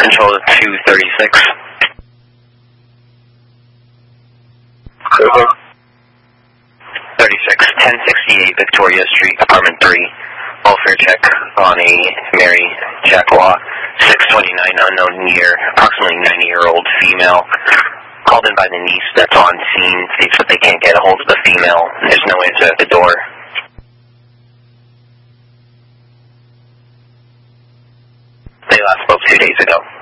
Control 236. 36, 1068 Victoria Street, apartment 3. Welfare check on a Mary Jacqua, 629, unknown year, approximately 90-year-old female. Called in by the niece that's on scene, states that they can't get a hold of the female, and there's no answer at the door. They last spoke 2 days ago.